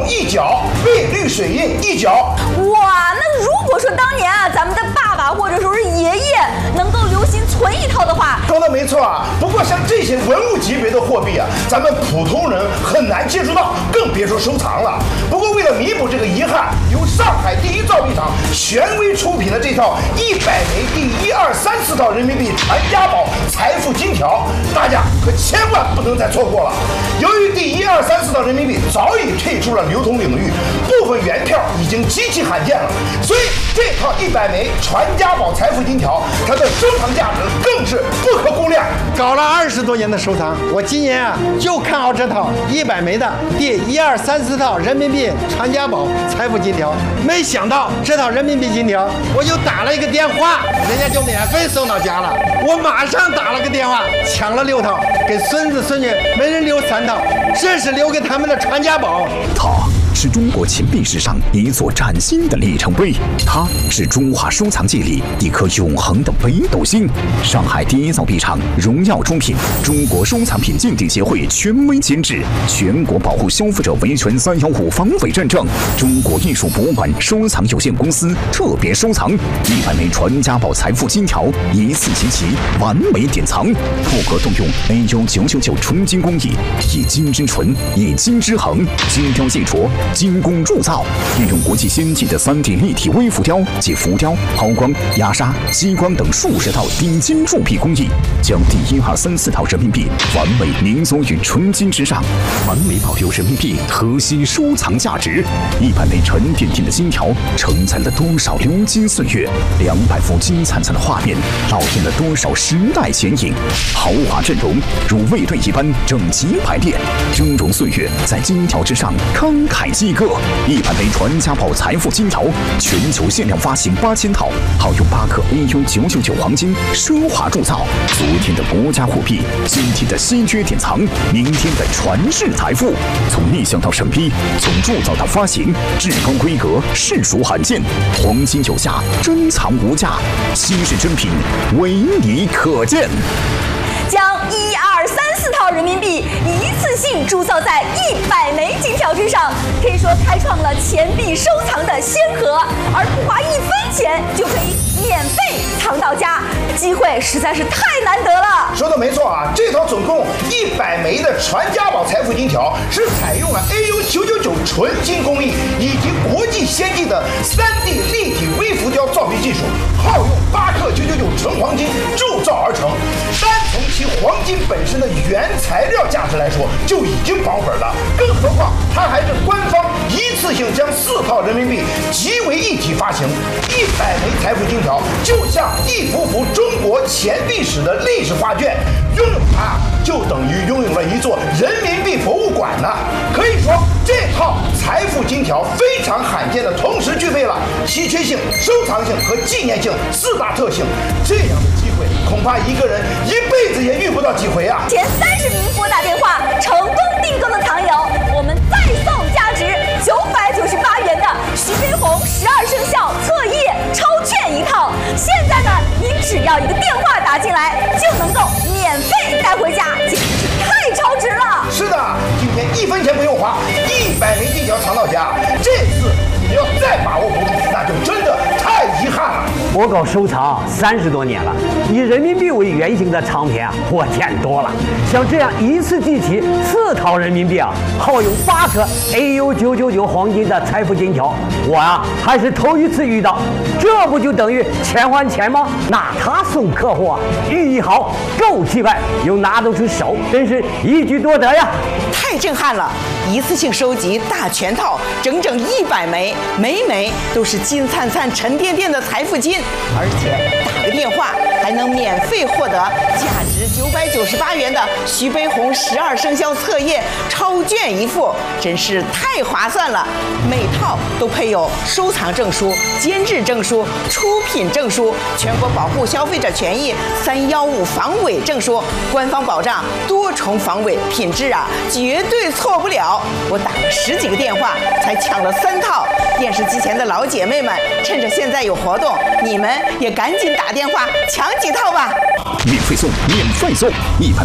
一角，倍率水印一角。 哇，那如果说当年啊，咱们的爸爸或者说是爷爷能够留心存一套的话， 说的没错啊。不过像这些文物级别的货币啊，咱们普通人很难接触到，更别说收藏了。不过为了弥补这个遗憾，由上海第一造币厂权威出品的这套100枚第1、2、3、4套人民币传家宝财富金条，大家可千万不能再错过了。由于第1、2、3、4套人民币早已退出了流通领域，部分原票已经极其罕见了，所以这套100枚传家宝财富金条，它的收藏价值更是不可估量。 搞了20多年的收藏，我今年啊就看好这套100枚的第1、2、3、4套人民币传家宝财富金条。没想到这套人民币金条，我就打了一个电话，人家就免费送到家了。我马上打了个电话，抢了6套，给孙子孙女每人留3套，这是留给他们的传家宝。 它是中国钱币史上一座崭新的里程碑，它是中华收藏界里一颗永恒的北斗星。上海第一造币厂荣耀出品，中国收藏品鉴定协会权威监制，全国保护消费者维权315防伪认证，中国艺术博物馆收藏有限公司特别收藏100枚传家宝财富金条，一次集齐，完美典藏，不可动用 AU999纯金工艺，以金之纯，以金之恒，金雕细琢，精工铸造，运用国际先进的3D 立体微浮雕及浮雕、抛光、压砂、激光等数十套底金铸币工艺，将第1、2、3、4套人民币完美凝缩于纯金之上，完美保留人民币核心收藏价值。100枚沉甸甸的金条承载了多少流金岁月，200幅金灿灿的画面烙印了多少时代剪影。豪华阵容如卫队一般整齐排列，峥嵘岁月在金条之上慷慨激歌。100枚传家宝财富金条，全球限量发行8000套，号用8克 AU999黄金奢华铸造。昨天的国家货币，今天的稀缺典藏，明天的传世财富。从立项到审批，从铸造到发行，至高规格，实属罕见。黄金有价，珍藏无价，稀世珍品，唯你可见。 将1、2、3、4套人民币一次性铸造在100枚金条之上，可以说开创了钱币收藏的先河，而不花1分钱就可以免费藏到家，机会实在是太难得了。 说的没错啊，这套总共100枚的传家宝财富金条是采用了 AU999纯金工艺以及国际先进的3D 立体微浮雕造币技术，号用8克999纯黄金铸造而成。单从其黄金本身的原材料价值来说，就已经保本了，更何况它还是官方一次性将4套人民币集为一体发行。100枚财富金条就像一幅幅中国钱币史的历史画卷，拥有它就等于拥有了一座人民币博物馆呢。可以说，这套财富金条非常罕见的同时具备了稀缺性、收藏性和纪念性4大特性。这样的机会，恐怕一个人一辈子也遇不到几回啊！ 前30名拨打电话成功订购的藏友，我们再送价值998元的徐悲鸿12生肖册页超券一套。现在呢，您只要一个电话打进来，就能够免费带回家，简直是太超值了！ 是的，今天1分钱不用花，100枚金条藏到家。这次你要再把握不住，那就真的太遗憾了。 我搞收藏30多年了，以人民币为原型的藏品啊，我见多了。像这样一次集齐4套人民币啊，号用8克 AU999黄金的财富金条，我啊还是头一次遇到。这不就等于钱还钱吗？那他送客户啊，寓意好，够气派，又拿得出手，真是一举多得呀！ 太震撼了！一次性收集大全套，整整100枚，每枚都是金灿灿、沉甸甸的财富金，而且打个电话还能免费获得价值998元的徐悲鸿12生肖册页超卷一副，真是太划算了！每套都配有收藏证书、监制证书、出品证书、全国保护消费者权益315防伪证书，官方保障多重防伪，品质啊绝对错不了。我打了10几个电话才抢了3套。电视机前的老姐妹们，趁着现在有活动，你们也赶紧打电话抢几套吧！ 免费送，免费送，100